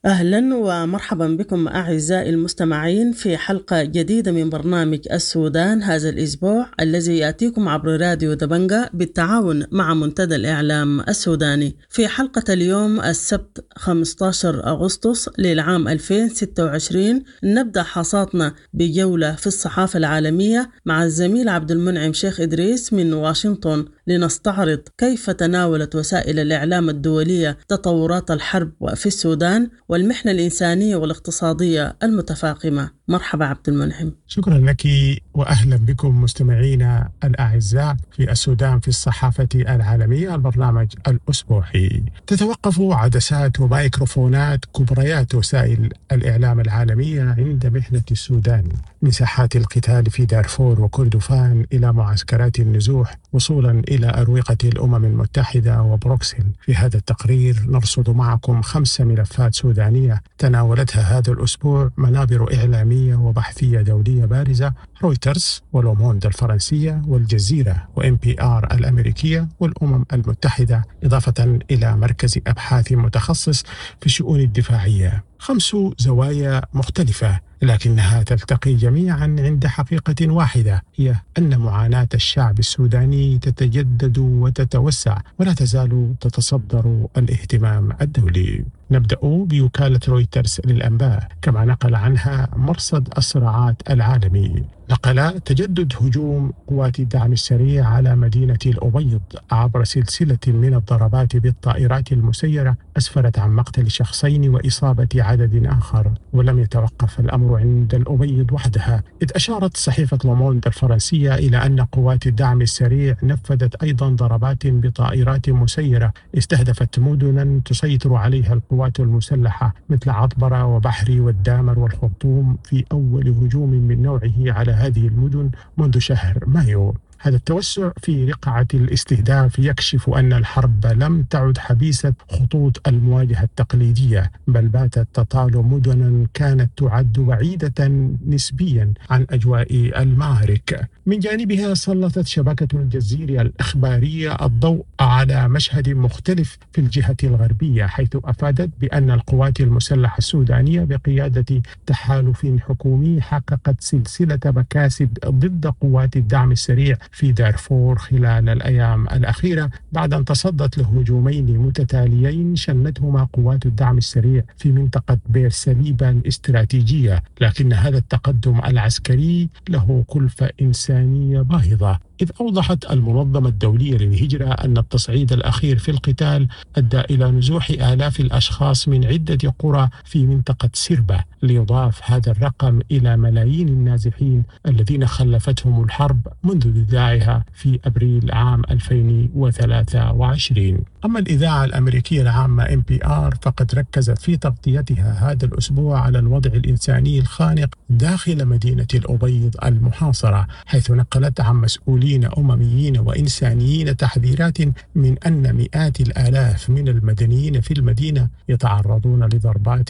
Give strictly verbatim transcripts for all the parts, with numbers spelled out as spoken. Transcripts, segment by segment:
أهلا ومرحبا بكم أعزائي المستمعين في حلقة جديدة من برنامج السودان هذا الأسبوع، الذي يأتيكم عبر راديو دبنجة بالتعاون مع منتدى الإعلام السوداني. في حلقة اليوم السبت خمسة عشر أغسطس للعام ألفين وستة وعشرين نبدأ حصاتنا بجولة في الصحافة العالمية مع الزميل عبد المنعم شيخ إدريس من واشنطن، لنستعرض كيف تناولت وسائل الإعلام الدولية تطورات الحرب في السودان والمحنة الإنسانية والاقتصادية المتفاقمة. مرحبا عبد المنعم. شكرا لك وأهلا بكم مستمعينا الأعزاء في السودان في الصحافة العالمية، البرنامج الأسبوعي. تتوقف عدسات وميكروفونات كبريات وسائل الإعلام العالمية عند محنة السودان، من ساحات القتال في دارفور وكردفان إلى معسكرات النزوح وصولا إلى أروقة الأمم المتحدة وبروكسل. في هذا التقرير نرصد معكم خمس ملفات سودانية تناولتها هذا الأسبوع منابر إعلامية وبحثية دولية بارزة: رويترز ولوموند الفرنسية والجزيرة وإم بي آر الأمريكية والأمم المتحدة، إضافة إلى مركز أبحاث متخصص في الشؤون الدفاعية. خمس زوايا مختلفة لكنها تلتقي جميعا عند حقيقة واحدة، هي أن معاناة الشعب السوداني تتجدد وتتوسع ولا تزال تتصدر الاهتمام الدولي. نبدأ بوكالة رويترز للأنباء، كما نقل عنها مرصد الصراعات العالمي. نقل تجدد هجوم قوات الدعم السريع على مدينة الأبيض عبر سلسلة من الضربات بالطائرات المسيرة أسفرت عن مقتل شخصين وإصابة عدد آخر، ولم يتوقف الأمر عند الأبيض وحدها، إذ أشارت صحيفة لوموند الفرنسية إلى أن قوات الدعم السريع نفذت أيضا ضربات بطائرات مسيرة استهدفت مدنا تسيطر عليها القوات المسلحة مثل عطبرة وبحري والدامر والخرطوم في أول هجوم من نوعه على هذه المدن منذ شهر مايو. هذا التوسع في رقعة الاستهداف يكشف أن الحرب لم تعد حبيسة خطوط المواجهة التقليدية، بل باتت تطال مدنا كانت تعد بعيدة نسبيا عن أجواء المعارك. من جانبها سلطت شبكة الجزيرة الإخبارية الضوء على مشهد مختلف في الجهة الغربية، حيث أفادت بأن القوات المسلحة السودانية بقيادة تحالف حكومي حققت سلسلة مكاسب ضد قوات الدعم السريع في دارفور خلال الأيام الأخيرة، بعد أن تصدت لهجومين متتاليين شنتهما قوات الدعم السريع في منطقة بير سليبة الاستراتيجية. لكن هذا التقدم العسكري له كلفة إنسانية باهظة، إذ أوضحت المنظمة الدولية للهجرة أن التصعيد الأخير في القتال أدى إلى نزوح آلاف الأشخاص من عدة قرى في منطقة سربة، ليضاف هذا الرقم إلى ملايين النازحين الذين خلفتهم الحرب منذ نداعها في أبريل عام ألفين وثلاثة وعشرين. أما الإذاعة الأمريكية العامة إم بي آر فقد ركزت في تغطيتها هذا الأسبوع على الوضع الإنساني الخانق داخل مدينة الأبيض المحاصرة، حيث نقلت عن مسؤولين أمميين وإنسانيين تحذيرات من أن مئات الآلاف من المدنيين في المدينة يتعرضون لضربات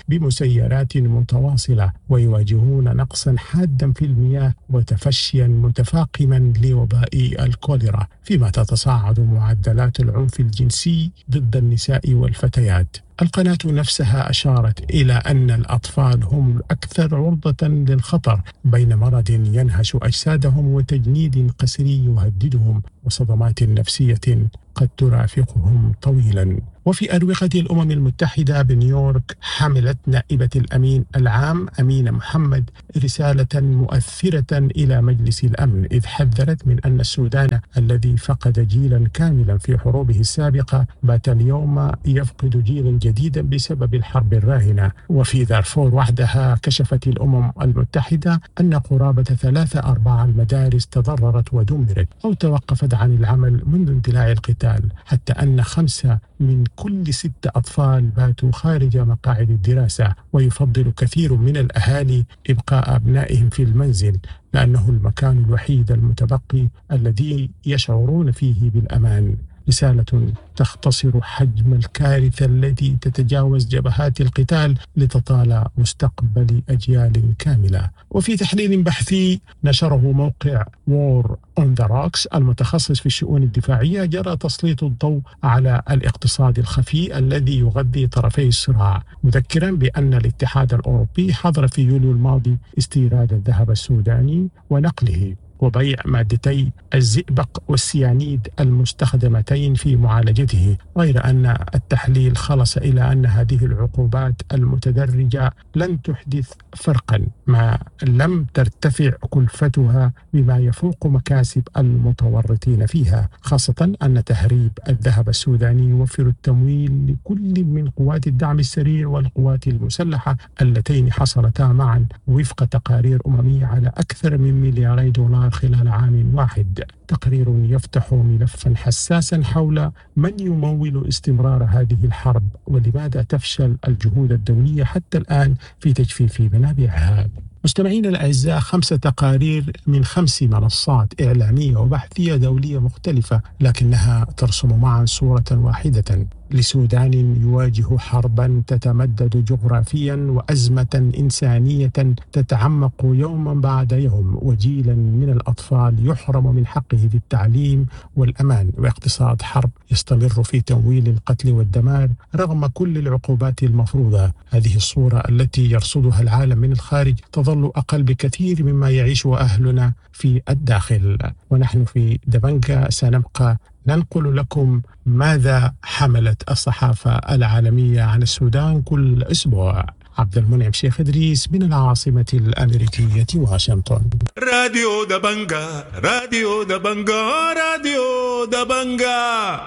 بمسيرات متواصلة ويواجهون نقصا حادا في المياه وتفشيا متفاقما لوباء الكوليرا، فيما تتصاعد معدلات العنف الجنسي ضد النساء والفتيات. القناة نفسها أشارت إلى أن الأطفال هم الأكثر عرضة للخطر بين مرض ينهش أجسادهم وتجنيد قسري يهددهم وصدمات نفسية قد ترافقهم طويلا. وفي أروقة الأمم المتحدة بنيويورك حملت نائبة الأمين العام أمينة محمد رسالة مؤثرة إلى مجلس الأمن، إذ حذرت من أن السودان الذي فقد جيلا كاملا في حروبه السابقة بات اليوم يفقد جيلا جديدا بسبب الحرب الراهنة. وفي دارفور وحدها كشفت الأمم المتحدة أن قرابة ثلاثة أرباع المدارس تضررت ودمرت أو توقفت عن العمل منذ اندلاع القتال، حتى أن خمسة من كل ست أطفال باتوا خارج مقاعد الدراسة، ويفضل كثير من الأهالي إبقاء أبنائهم في المنزل لأنه المكان الوحيد المتبقي الذي يشعرون فيه بالأمان. رسالة تختصر حجم الكارثة التي تتجاوز جبهات القتال لتطال مستقبل أجيال كاملة. وفي تحليل بحثي نشره موقع وور أون ذا روكس المتخصص في الشؤون الدفاعية، جرى تسليط الضوء على الاقتصاد الخفي الذي يغذي طرفي الصراع، مذكرا بأن الاتحاد الأوروبي حظر في يوليو الماضي استيراد الذهب السوداني ونقله وبيع مادتي الزئبق والسيانيد المستخدمتين في معالجته، غير أن التحليل خلص إلى أن هذه العقوبات المتدرجة لن تحدث فرقا ما لم ترتفع كلفتها بما يفوق مكاسب المتورطين فيها، خاصة أن تهريب الذهب السوداني يوفر التمويل لكل من قوات الدعم السريع والقوات المسلحة اللتين حصلتا معا وفق تقارير أممية على أكثر من ملياري دولار خلال عام واحد. تقرير يفتح ملفا حساسا حول من يمول استمرار هذه الحرب ولماذا تفشل الجهود الدولية حتى الآن في تجفيف منابعها. مستمعينا الأعزاء، خمس تقارير من خمس منصات إعلامية وبحثية دولية مختلفة لكنها ترسم معا صورة واحدة لسودان يواجه حربا تتمدد جغرافيا وأزمة إنسانية تتعمق يوما بعد يوم، وجيلا من الأطفال يحرم من حقه في التعليم والأمان، واقتصاد حرب يستمر في تمويل القتل والدمار رغم كل العقوبات المفروضة. هذه الصورة التي يرصدها العالم من الخارج تظل أقل بكثير مما يعيشه أهلنا في الداخل، ونحن في دبنجا سنبقى ننقل لكم ماذا حملت الصحافة العالمية عن السودان كل أسبوع. عبد المنعم شيخ إدريس من العاصمة الأمريكية واشنطن. راديو دبنجا راديو دبنجا راديو دبنجا.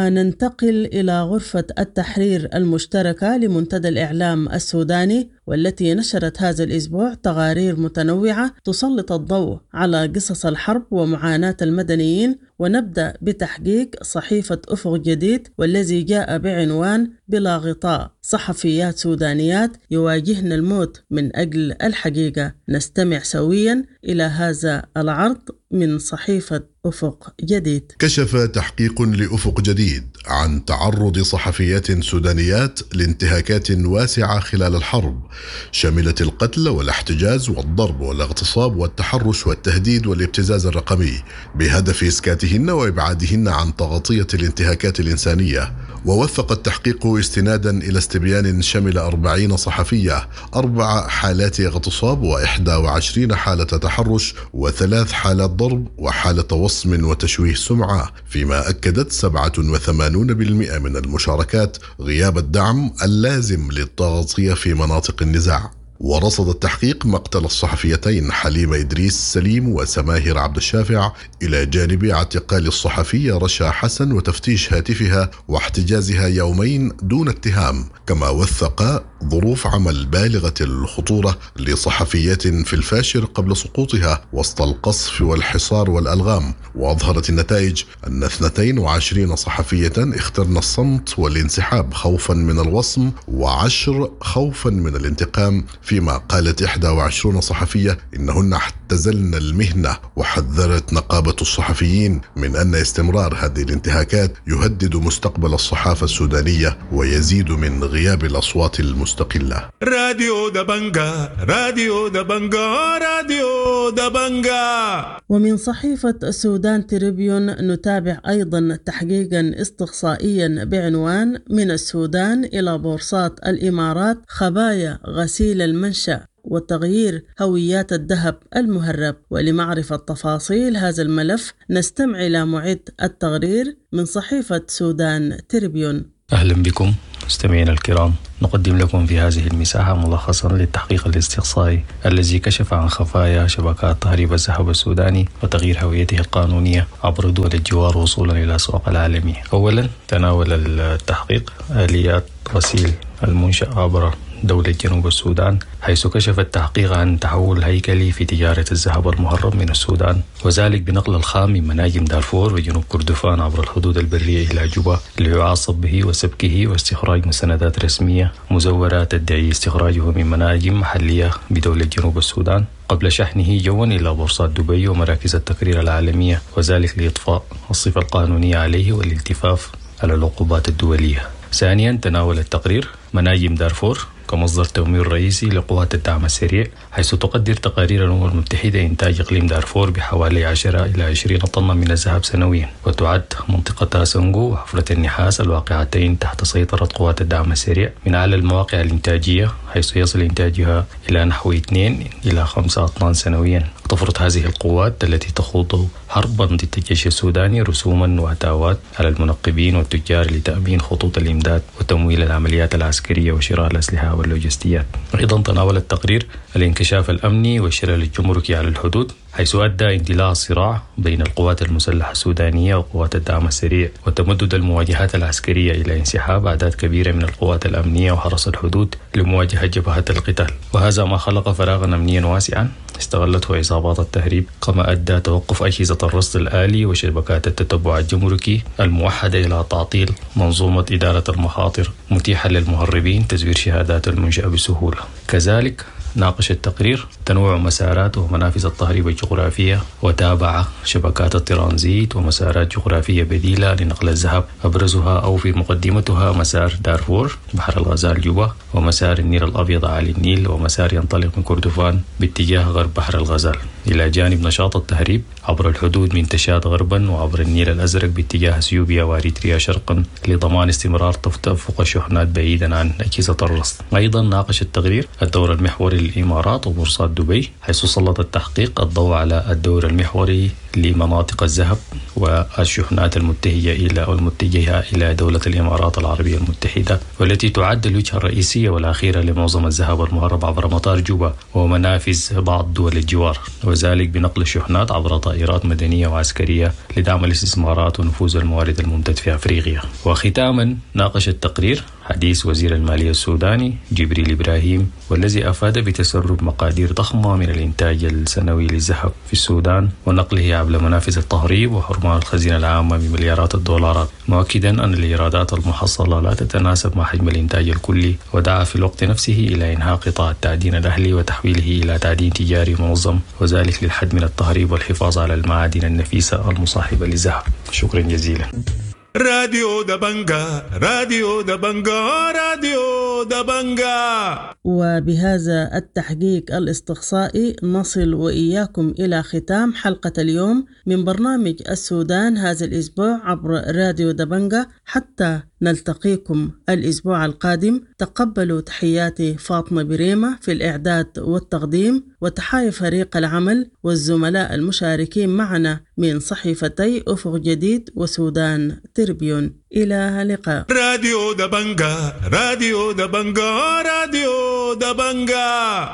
وننتقل إلى غرفة التحرير المشتركة لمنتدى الإعلام السوداني، والتي نشرت هذا الأسبوع تقارير متنوعة تسلط الضوء على قصص الحرب ومعاناة المدنيين. ونبدأ بتحقيق صحيفة أفق جديد، والذي جاء بعنوان بلا غطاء، صحفيات سودانيات يواجهن الموت من أجل الحقيقة. نستمع سويا إلى هذا العرض من صحيفة أفق جديد. كشف تحقيق لأفق جديد عن تعرض صحفيات سودانيات لانتهاكات واسعة خلال الحرب، شملت القتل والاحتجاز والضرب والاغتصاب والتحرش والتهديد والابتزاز الرقمي، بهدف إسكاتهن وإبعادهن عن تغطية الانتهاكات الإنسانية. ووثق التحقيق استنادا إلى استبيان شمل أربعين صحفية أربع حالات اغتصاب وإحدى وعشرين حالة تحرش وثلاث حالات ضرب وحالة وصم وتشويه سمعة، فيما أكدت سبعة وثمانين بالمئة من المشاركات غياب الدعم اللازم للتغطية في مناطق النزاع. ورصد التحقيق مقتل الصحفيتين حليمة إدريس سليم وسماهر عبد الشافع، إلى جانب اعتقال الصحفية رشا حسن وتفتيش هاتفها واحتجازها يومين دون اتهام. كما وثق ظروف عمل بالغة الخطورة لصحفيات في الفاشر قبل سقوطها وسط القصف والحصار والألغام. وأظهرت النتائج أن اثنتين وعشرين صحفية اخترن الصمت والانسحاب خوفا من الوصم، وعشر خوفا من الانتقام، فيما قالت إحدى وعشرون صحفية إنهن احتزلن المهنة. وحذرت نقابة الصحفيين من أن استمرار هذه الانتهاكات يهدد مستقبل الصحافة السودانية ويزيد من غياب الأصوات المستقلة. راديو دبنجا راديو دبنجا راديو دبنجا. ومن صحيفة السودان تريبيون نتابع أيضا تحقيقا استقصائيا بعنوان من السودان إلى بورصات الإمارات، خبايا غسيل المنشأ وتغيير هويات الذهب المهرب. ولمعرفة تفاصيل هذا الملف نستمع إلى معد التقرير من صحيفة سودان تريبيون. أهلا بكم مستمعينا الكرام، نقدم لكم في هذه المساحة ملخصا للتحقيق الاستقصائي الذي كشف عن خفايا شبكات تهريب الذهب السوداني وتغيير هويته القانونية عبر دول الجوار وصولا إلى الأسواق العالمية. أولا، تناول التحقيق آليات غسيل المنشأ عبر دولة جنوب السودان، حيث كشف التحقيق عن تحول هيكلي في تجارة الذهب المهرب من السودان، وذلك بنقل الخام من مناجم دارفور وجنوب كردفان عبر الحدود البرية إلى جوبا ليعاصب به وسبكه واستخراج مستندات رسمية مزورة تدعي استخراجه من مناجم محلية بدولة جنوب السودان قبل شحنه جوا إلى بورصات دبي ومراكز التقرير العالمية، وذلك لإطفاء الصفة القانونية عليه والالتفاف على العقوبات الدولية. ثانيا، تناول التقرير مناجم دارفور كمصدر تمويل رئيسي لقوات الدعم السريع، حيث تقدر تقارير الأمم المتحدة إنتاج إقليم دارفور بحوالي عشرة إلى عشرين طنا من الذهب سنويا، وتعد منطقة تاسنغو وحفرة النحاس الواقعتين تحت سيطرة قوات الدعم السريع من أعلى المواقع الإنتاجية، حيث يصل إنتاجها إلى نحو اثنين إلى خمسة أطنان سنويا. تفرض هذه القوات التي تخوض حربا ضد الجيش السوداني رسوما وهتاوات على المنقبين والتجار لتأمين خطوط الإمداد وتمويل العمليات العسكرية وشراء الأسلحة واللوجستيات. أيضا تناول التقرير الانكشاف الأمني والشلل الجمركي على الحدود، حيث أدى اندلاع الصراع بين القوات المسلحة السودانية وقوات الدعم السريع وتمدد المواجهات العسكرية إلى انسحاب أعداد كبيرة من القوات الأمنية وحرس الحدود لمواجهة جبهات القتال، وهذا ما خلق فراغا أمنيا واسعا استغلته عصابات التهريب، كما أدى توقف أجهزة الرصد الآلي وشبكات التتبع الجمركي الموحدة إلى تعطيل منظومة إدارة المخاطر، متيحا للمهربين تزوير شهادات المنشأة بسهولة. كذلك ناقش التقرير تنوع مسارات ومنافذ التهريب الجغرافية، وتابع شبكات الترانزيت ومسارات جغرافية بديلة لنقل الذهب، أبرزها أو في مقدمتها مسار دارفور بحر الغزال جوبا، ومسار النيل الأبيض على النيل، ومسار ينطلق من كردفان باتجاه غرب بحر الغزال، إلى جانب نشاط التهريب عبر الحدود من تشاد غربا وعبر النيل الأزرق باتجاه اثيوبيا واريتريا شرقا لضمان استمرار تدفق الشحنات بعيدا عن أجهزة الرصد. أيضا ناقش التقرير الدور المحوري للإمارات وبورصات دبي، حيث سلط التحقيق الضوء على الدور المحوري لمناطق الذهب والشحنات المتجهة إلى أو المتجهة إلى دولة الإمارات العربية المتحدة، والتي تعد الوجهة الرئيسية والأخيرة لمعظم الذهب المهرب عبر مطار جوبا ومنافذ بعض دول الجوار، وذلك بنقل الشحنات عبر طائرات مدنية وعسكرية لدعم الاستثمارات ونفوذ الموارد الممتد في أفريقيا. وختاما ناقش التقرير حديث وزير المالية السوداني جبريل إبراهيم، والذي أفاد بتسرب مقادير ضخمة من الإنتاج السنوي للذهب في السودان ونقله عبر منافذ التهريب وحرمان الخزينة العامة بمليارات الدولارات، مؤكدا أن الإيرادات المحصلة لا تتناسب مع حجم الإنتاج الكلي، ودعا في الوقت نفسه إلى إنهاء قطاع التعدين الأهلي وتحويله إلى تعدين تجاري منظم، وذلك للحد من التهريب والحفاظ على المعادن النفيسة المصاحبة للذهب. شكرا جزيلا. راديو دبنجا راديو دبنجا راديو دبنجا. وبهذا التحقيق الاستقصائي نصل وإياكم إلى ختام حلقة اليوم من برنامج السودان هذا الأسبوع عبر راديو دبنجا. حتى نلتقيكم الأسبوع القادم، تقبلوا تحياتي فاطمة بريمة في الإعداد والتقديم، وتحايا فريق العمل والزملاء المشاركين معنا من صحيفتي أفق جديد وسودان تربيون. إلى اللقاء. راديو دبنجا راديو دبنجا راديو دبنجا.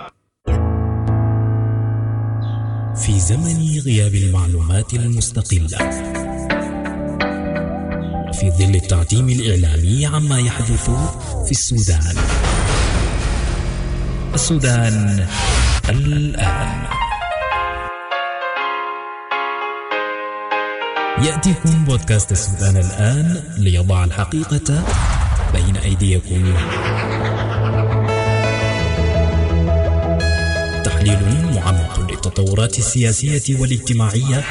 في زمن غياب المعلومات المستقلة، في ظل التعتيم الإعلامي عما يحدث في السودان، السودان الآن يأتيكم بودكاست السودان الآن ليضع الحقيقة بين أيديكم. تحليل معمق للتطورات السياسية والاجتماعية،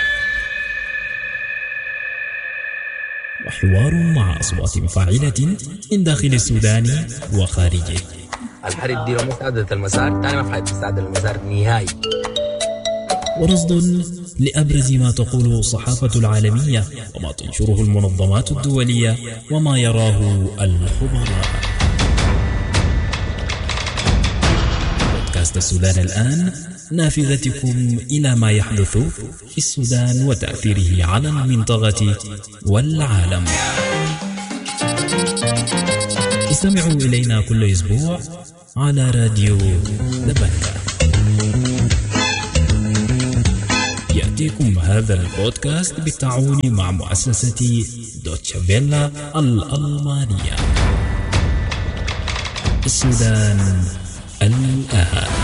وحوار مع أصوات فاعلة من داخل السودان وخارجه. الحرب دي لو مساعدة المسار تاني ما فحد مساعدة المسار نهائي. ورصد لأبرز ما تقوله الصحافة العالمية وما تنشره المنظمات الدولية وما يراه الخبراء. بودكاست السودان الآن، نافذتكم إلى ما يحدث في السودان وتأثيره على المنطقة والعالم. استمعوا إلينا كل أسبوع على راديو دبنجا. يأتيكم هذا البودكاست بالتعاون مع مؤسسة دوتشا فيلا الألمانية. السودان الآن.